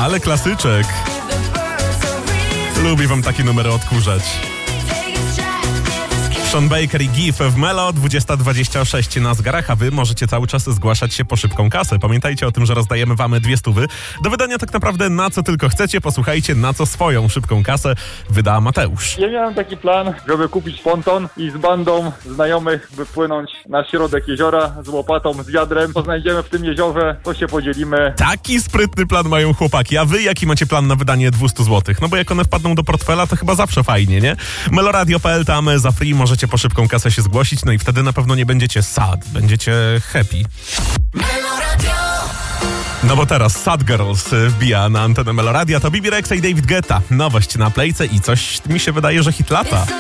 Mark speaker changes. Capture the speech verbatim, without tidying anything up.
Speaker 1: Ale klasyczek. Lubi wam takie numery odkurzać. Sean Baker i Gif w Melo, dwudziesta dwadzieścia sześć na zegarach, a wy możecie cały czas zgłaszać się po szybką kasę. Pamiętajcie o tym, że rozdajemy wam dwie stówy. Do wydania tak naprawdę na co tylko chcecie. Posłuchajcie, na co swoją szybką kasę wyda Mateusz.
Speaker 2: Ja miałem taki plan, żeby kupić ponton i z bandą znajomych wypłynąć na środek jeziora z łopatą, z wiadrem. Co znajdziemy w tym jeziorze, to się podzielimy.
Speaker 1: Taki sprytny plan mają chłopaki. A wy jaki macie plan na wydanie dwieście złotych? No bo jak one wpadną do portfela, to chyba zawsze fajnie, nie? meloradio kropka p l, tam za free możecie po szybką kasę się zgłosić, no i wtedy na pewno nie będziecie sad, będziecie happy. No bo teraz Sad Girls wbija na antenę Meloradia, to Bibi Rexa i David Guetta. Nowość na Playce i coś mi się wydaje, że hit lata.